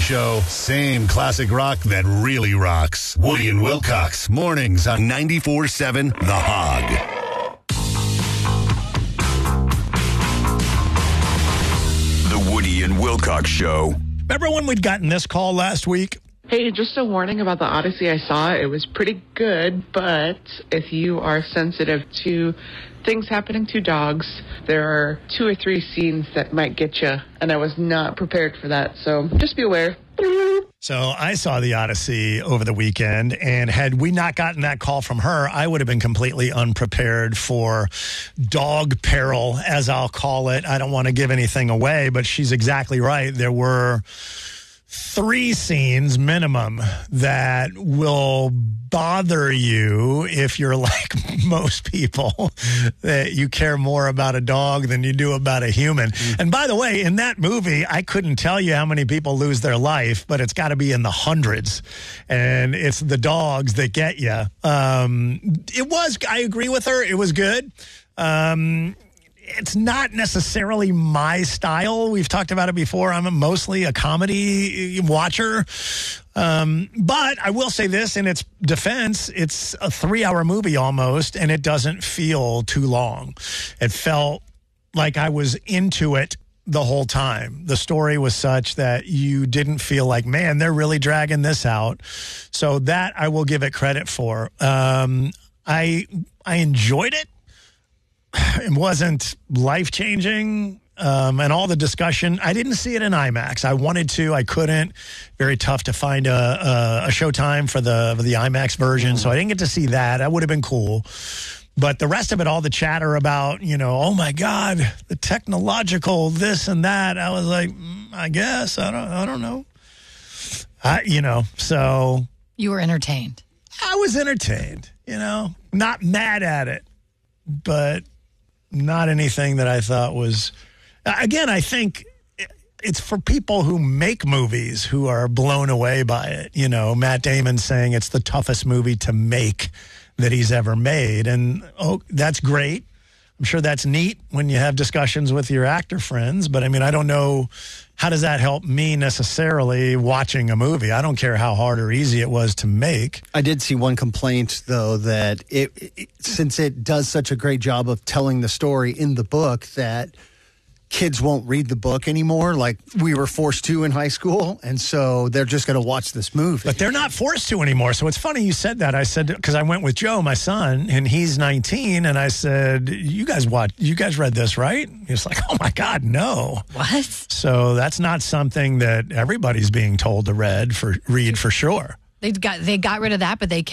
show, same classic rock that really rocks. Woody and Wilcox, mornings on 94.7 The Hog. The Woody and Wilcox Show. Remember when we'd gotten this call last week? Hey, just a warning about the Odyssey I saw. It was pretty good, but if you are sensitive to things happening to dogs, there are 2 or 3 scenes that might get you, and I was not prepared for that, so just be aware. So I saw the Odyssey over the weekend, and had we not gotten that call from her, I would have been completely unprepared for dog peril, as I'll call it. I don't want to give anything away, but she's exactly right. There were 3 scenes minimum that will bother you if you're like most people, that you care more about a dog than you do about a human. And by the way, in that movie, I couldn't tell you how many people lose their life, but it's got to be in the hundreds. And it's the dogs that get you. I agree with her. It was good. It's not necessarily my style. We've talked about it before. I'm mostly a comedy watcher. But I will say this in its defense, it's a 3-hour movie almost, and it doesn't feel too long. It felt like I was into it the whole time. The story was such that you didn't feel like, man, they're really dragging this out. So that I will give it credit for. I enjoyed it. It wasn't life-changing, and all the discussion. I didn't see it in IMAX. I wanted to. I couldn't. Very tough to find a showtime for the IMAX version, so I didn't get to see that. That would have been cool. But the rest of it, all the chatter about, oh, my God, the technological this and that, I was like, I guess. I don't know. So. You were entertained. I was entertained, not mad at it, but not anything that I thought was, again, I think it's for people who make movies who are blown away by it. Matt Damon saying it's the toughest movie to make that he's ever made. And, that's great. I'm sure that's neat when you have discussions with your actor friends. But, I don't know, how does that help me necessarily watching a movie? I don't care how hard or easy it was to make. I did see one complaint, though, that since it does such a great job of telling the story in the book, that kids won't read the book anymore like we were forced to in high school, and so they're just going to watch this movie. But they're not forced to anymore. So it's funny you said that. I said, because I went with Joe, my son, and he's 19, and I said, you guys read this, right? He was like, oh my God, no. What? So that's not something that everybody's being told to read for sure. They got rid of that, but they